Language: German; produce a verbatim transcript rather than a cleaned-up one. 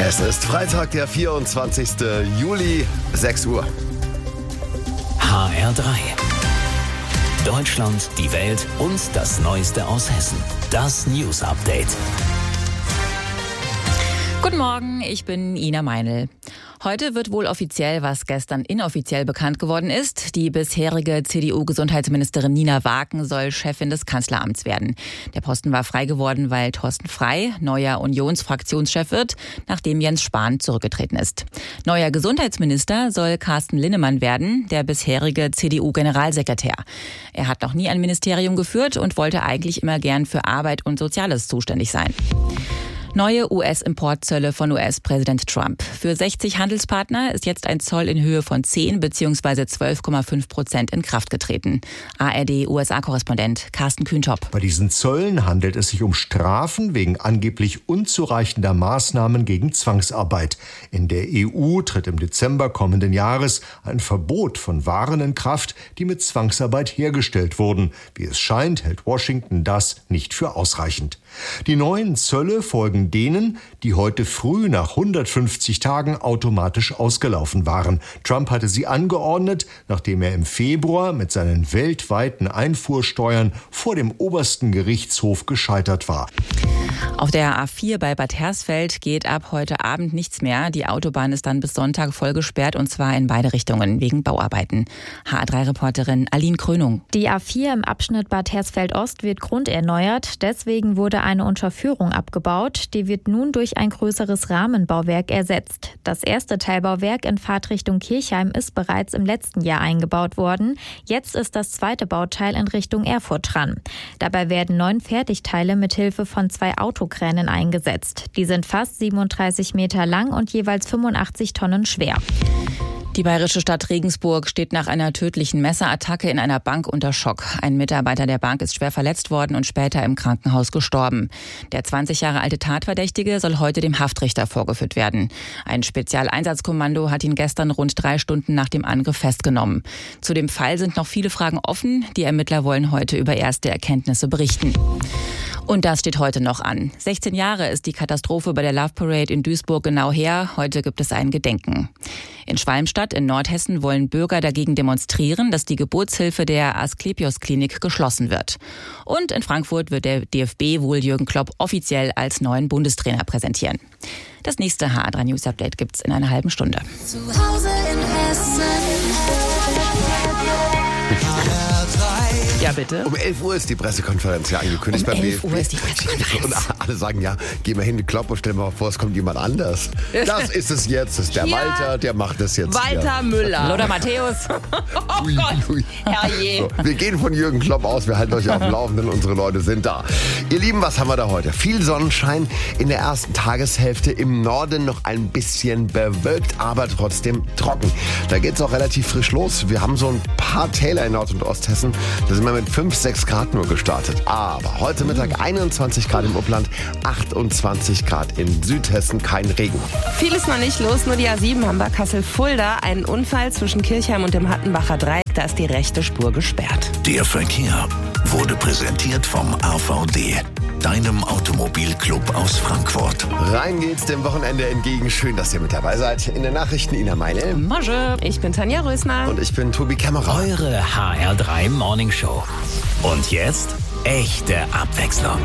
Es ist Freitag, der vierundzwanzigste Juli, sechs Uhr. H R drei. Deutschland, die Welt und das Neueste aus Hessen. Das News Update. Guten Morgen, ich bin Ina Meinl. Heute wird wohl offiziell, was gestern inoffiziell bekannt geworden ist. Die bisherige C D U-Gesundheitsministerin Nina Waken soll Chefin des Kanzleramts werden. Der Posten war frei geworden, weil Thorsten Frey neuer Unionsfraktionschef wird, nachdem Jens Spahn zurückgetreten ist. Neuer Gesundheitsminister soll Carsten Linnemann werden, der bisherige C D U-Generalsekretär. Er hat noch nie ein Ministerium geführt und wollte eigentlich immer gern für Arbeit und Soziales zuständig sein. Neue U S-Importzölle von U S-Präsident Trump. Für sechzig Handelspartner ist jetzt ein Zoll in Höhe von zehn bzw. zwölf Komma fünf Prozent in Kraft getreten. A R D-U S A-Korrespondent Carsten Kühntop. Bei diesen Zöllen handelt es sich um Strafen wegen angeblich unzureichender Maßnahmen gegen Zwangsarbeit. In der E U tritt im Dezember kommenden Jahres ein Verbot von Waren in Kraft, die mit Zwangsarbeit hergestellt wurden. Wie es scheint, hält Washington das nicht für ausreichend. Die neuen Zölle folgen denen, die heute früh nach hundertfünfzig Tagen automatisch ausgelaufen waren. Trump hatte sie angeordnet, nachdem er im Februar mit seinen weltweiten Einfuhrsteuern vor dem obersten Gerichtshof gescheitert war. Auf der A vier bei Bad Hersfeld geht ab heute Abend nichts mehr. Die Autobahn ist dann bis Sonntag voll gesperrt, und zwar in beide Richtungen wegen Bauarbeiten. H A drei Reporterin Aline Krönung. Die A vier im Abschnitt Bad Hersfeld-Ost wird grunderneuert. Deswegen wurde eine Unterführung abgebaut. Die wird nun durch ein größeres Rahmenbauwerk ersetzt. Das erste Teilbauwerk in Fahrtrichtung Kirchheim ist bereits im letzten Jahr eingebaut worden. Jetzt ist das zweite Bauteil in Richtung Erfurt dran. Dabei werden neun Fertigteile mit Hilfe von zwei Autokränen eingesetzt. Die sind fast siebenunddreißig Meter lang und jeweils fünfundachtzig Tonnen schwer. Die bayerische Stadt Regensburg steht nach einer tödlichen Messerattacke in einer Bank unter Schock. Ein Mitarbeiter der Bank ist schwer verletzt worden und später im Krankenhaus gestorben. Der zwanzig Jahre alte Tatverdächtige soll heute dem Haftrichter vorgeführt werden. Ein Spezialeinsatzkommando hat ihn gestern rund drei Stunden nach dem Angriff festgenommen. Zu dem Fall sind noch viele Fragen offen. Die Ermittler wollen heute über erste Erkenntnisse berichten. Und das steht heute noch an. sechzehn Jahre ist die Katastrophe bei der Love Parade in Duisburg genau her. Heute gibt es ein Gedenken. In Schwalmstadt in Nordhessen wollen Bürger dagegen demonstrieren, dass die Geburtshilfe der Asklepios-Klinik geschlossen wird. Und in Frankfurt wird der D F B wohl Jürgen Klopp offiziell als neuen Bundestrainer präsentieren. Das nächste H A drei News Update gibt's in einer halben Stunde. Zu Hause in Hessen. Ja, bitte. Um elf Uhr ist die Pressekonferenz ja angekündigt. Um beim elf B F B. Uhr ist die Pressekonferenz. Und alle sagen, ja, geh mal hin, die Klopp, und stell mal vor, es kommt jemand anders. Das ist es jetzt. Das ist der Ja. Walter, der macht es jetzt. Walter Müller. Lothar Matthäus. Oh Ui, Gott, ui. herrje. So, wir gehen von Jürgen Klopp aus, wir halten euch auf dem Laufenden, unsere Leute sind da. Ihr Lieben, was haben wir da heute? Viel Sonnenschein in der ersten Tageshälfte, im Norden noch ein bisschen bewölkt, aber trotzdem trocken. Da geht's auch relativ frisch los. Wir haben so ein paar Täler in Nord- und Osthessen, da sind wir mit fünf, sechs Grad nur gestartet. Aber heute Mittag einundzwanzig Grad im Upland, achtundzwanzig Grad in Südhessen, kein Regen. Viel ist noch nicht los, nur die A sieben Hamburg-Kassel-Fulda. Ein Unfall zwischen Kirchheim und dem Hattenbacher Dreieck, da ist die rechte Spur gesperrt. Der Verkehr wurde präsentiert vom A V D, deinem Automobilclub aus Frankfurt. Rein geht's dem Wochenende entgegen. Schön, dass ihr mit dabei seid. In den Nachrichten Ina Meinl. Masche. Ich bin Tanja Rösner. Und ich bin Tobi Kämmerer. Eure H R drei Morning Show. Und jetzt echte Abwechslung.